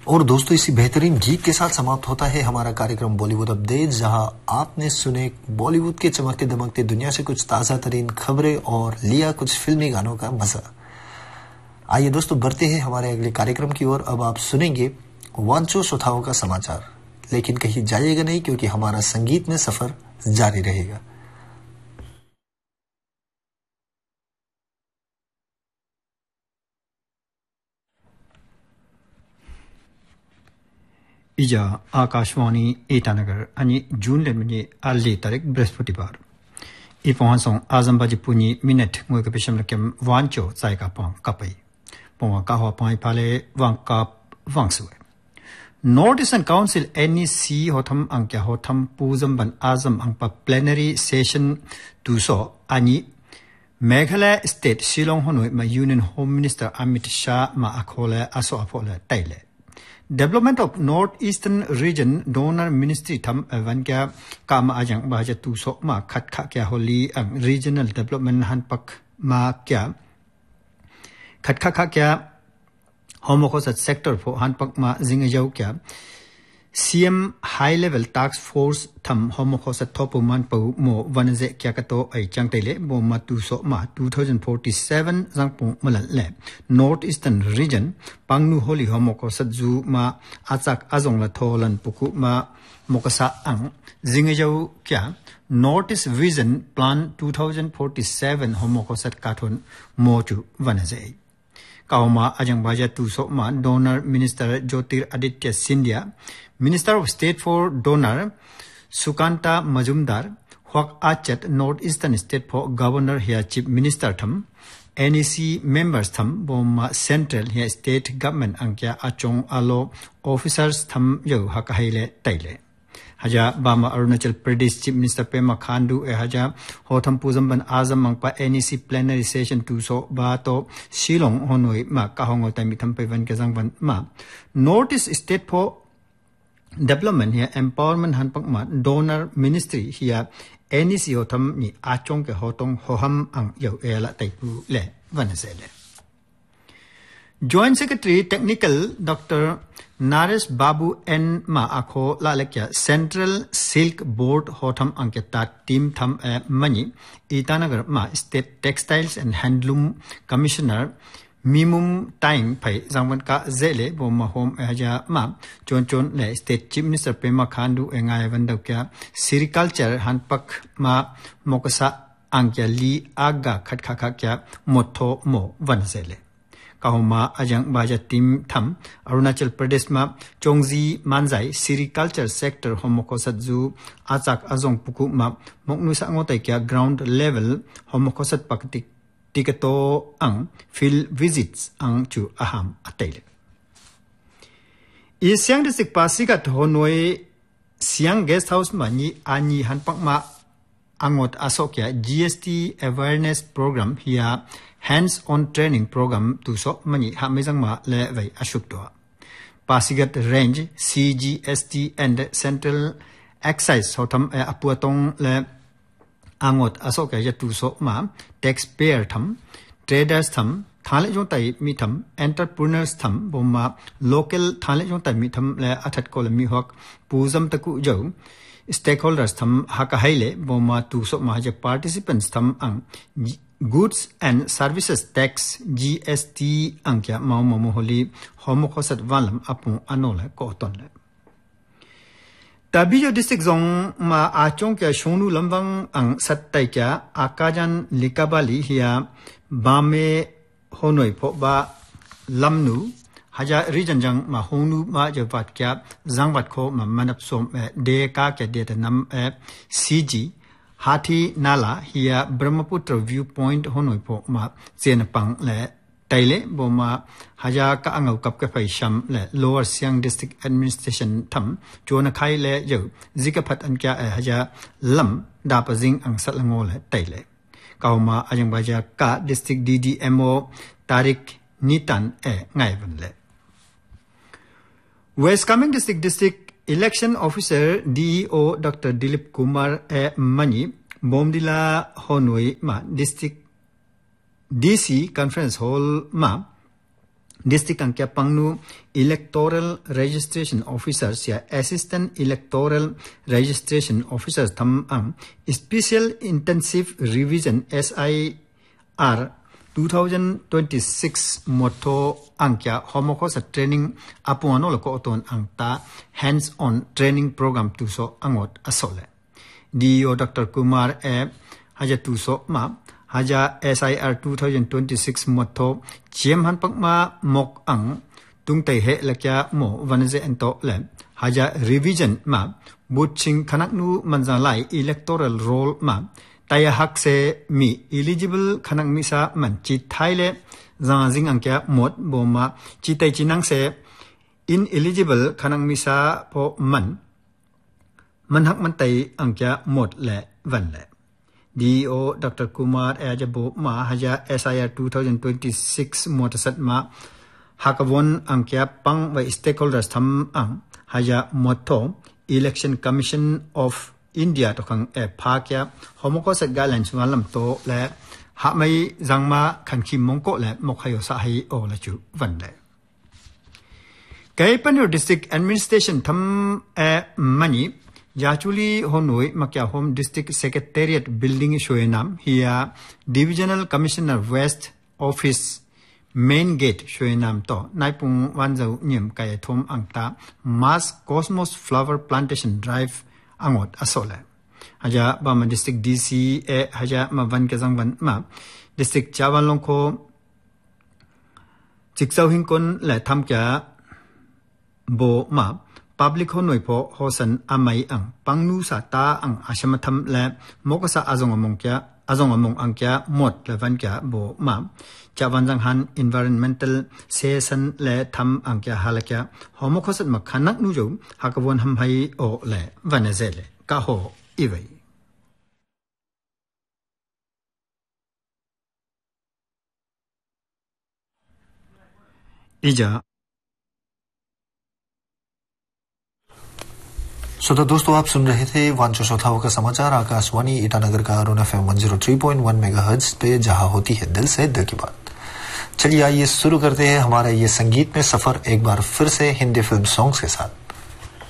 और दोस्तों इसी बेहतरीन गीत के साथ समाप्त होता है हमारा कार्यक्रम बॉलीवुड अपडेट, जहां आपने सुने बॉलीवुड के चमकते दमकते दुनिया से कुछ ताजा तरीन खबरें और लिया कुछ फिल्मी गानों का मजा। आइए दोस्तों बढ़ते हैं हमारे अगले कार्यक्रम की ओर। अब आप सुनेंगे वांचो श्रोताओं का समाचार, लेकिन कहीं जाइएगा नहीं क्योंकि हमारा संगीत में सफर जारी रहेगा। इजा आकाशवाणी ईटानगर अनि जून लेमनी आली तारीख बृहस्पतिवार इपोहासों आजमबाजी पुनी minute ngoi ka pisham lakem wancho chai ka pang kapai ponga ka ho pai phale wang kap wangsue North Eastern Council NEC hotham angkya hotham puzam ban azam angpa plenary session tuso ani Meghalaya State Shillong honoi ma Union Home Minister Amit Shah ma akhole aso aphole taile Development of Northeastern Region Donor Ministry tham vankya kam ajang baja tu so ma khat kha kya holi ang regional development han pak ma kya khat kha kya homokosat sector pho han pak ma zinga jau kya CM high level task force tham homokosat thopu man pau mo vanze kya kato ai changtele mo ma tu so ma 2047 jangpung malal le Northeastern Region pangnu holi homokosat zu ma achak azong la tholan puku ma mokasa ang zinga jau kya Northeast Vision Plan 2047 homokosat kathon mo chu vanze Kauma ajang baja tu so ma Donor Minister Jyotir Aditya Scindia Minister of State for Donor Sukanta Majumdar Hwak Achat Northeastern State for Governor here Chief Minister tham NEC members tham Boma Central here State Government angkya achong alo officers tham yo hakaile taile Haja Bama Arunachal Pradesh Chief Minister Pema Khandu haja hotham puzamban azam mangpa NEC plenary session tu so ba to Shillong honoi ma kahongo taimi tham pevan ke jangban ma Northeast State for Development here empowerment hanpak ma donor ministry here NEC hotham ni achong ke hotong hoham ang yo ela taipu le vanasele Joint Secretary Technical Dr. Naresh Babu N. Ma Akho Lalekya Central Silk Board Hotham Anketa Team Tham Mani Itanagar Ma State Textiles and Handloom Commissioner Mimum Time Pai Zangwan Ka Zele Boma Home Haja Ma Chon Le State Chief Minister Pema Khandu Engai Vandakya Sericulture Hanpak Ma Mokasa Ankya Li Aga Khatkakya Motho Mo Vanzele Kahoma ajang baja team tham Arunachal Pradesh ma Chongji Manjai Sericulture sector homokosat zu achak azong puku ma moknusa ngotai kya ground level homokosat paktik tikato ang field visits ang chu aham ataile Siang district Pasigat honoi Siang guest house ma ni ani hanpak ma angot asokya GST awareness program here hands-on training program tu so mani hamezang ma le vai ashukto Pasigat range CGST and Central Excise hotam apuatong le angot asoka ya tu so ma taxpayer tham traders tham thale jong tai mi tham entrepreneurs tham bomma local thale jong tai mi tham le athat kol mi hok puzam taku jo stakeholders tham haka haile bomma tu so ma je participants tham ang Goods and Services Tax GST angkya mau holi homokosat walam apu anola koton le Tabijo district zong ma achong kya shonu lambang ang sattai kya akajan likabali hiya bame honoi pho ba lamnu haja region jang ma honu ma javat kya zangwat kho ma manap som de ka kya de nam CG Hathi Nala here Brahmaputra viewpoint honoi pho ma chenapang le taile boma haja ka angau kap ka phai sham le Lower Siang District Administration tham chona khai le yo zikaphat an kya haja lam da pazing ang satlango le taile kauma ajang baja ka district DDMO Tarik Nitan ngai van le West Kamen District Election Officer DEO Dr. Dilip Kumar Mani Bomdila Honoi ma District DC Conference Hall ma district अंक्या पंगनु electoral registration officers या assistant electoral registration officers थम अंग special intensive revision SIR 2026 मोटो अंक्या होमोकोस ट्रेनिंग अपुआनो लको ओतोन अंगता हैंड्स ऑन ट्रेनिंग प्रोग्राम तुसो अंगोट असोले DO डॉक्टर कुमार ए हजा तुसो मा हजा SIR 2026 मोटो जेम हन पकमा मोक अंग तुंगते हे लक्या मो वनजे एंतो ले हजा रिवीजन मा बुचिंग खनकनु मंजालाई इलेक्टोरल रोल मा ताया हक से मी एलिजिबल खनक मिसा मन चिथाइले जाजिंग अंक्या मोट बोमा चितै चिनंग से इन एलिजिबल खनक मिसा पो मन हक मन तै अंक्या मोट ले वन ले DO डॉक्टर कुमार एजबो मा हजा SIR 2026 मोट सत मा हकवन अंक्या पंग व स्टेक होल्डर्स थम अंग हजा मोटो इलेक्शन कमीशन ऑफ इंडिया तो खंग ए फाक्या होमोकोस गाइडलाइंस वालम तो ले हामई जंगमा खनखी मोंको ले मोखयो सा हई ओ लचु वनले कैपन डिस्ट्रिक्ट एडमिनिस्ट्रेशन थम ए मनी याचुली होनोई मक्या होम डिस्ट्रिक्ट सेक्रेटेरिएट बिल्डिंग शोयनाम हिया divisional commissioner waste office main gate शोयनाम तो नाइपुंग वानजौ नियम काय थोम अंगता मास कॉस्मोस फ्लावर प्लांटेशन ड्राइव अंगोट असोले हजा बामा डिस्ट्रिक्ट DC ए हजा मा वन के जंगवन मा डिस्ट्रिक्ट चावलों को चिक्साउ हिंकोन ले थम क्या बो मा पब्लिक हो नोइपो होसन अमाई अंग पंगनु सा ता अंग आशमथम ले मोकसा azong among angkya mot levan kya bo ma chawanjang han environmental session le tham angkya halakya homokhosat ma khanak nu jo hakawon ham hai o le vanazele ka ho iwei ija तो दोस्तों आप सुन रहे थे वांचो श्रोताओं का समाचार आकाशवाणी ईटानगर का अरुण FM 103.1 मेगाहर्ट्ज पे जहां होती है दिल से दिल की बात। चलिए आइए शुरू करते हैं हमारा ये संगीत में सफर एक बार फिर से हिंदी फिल्म सॉन्ग्स के साथ।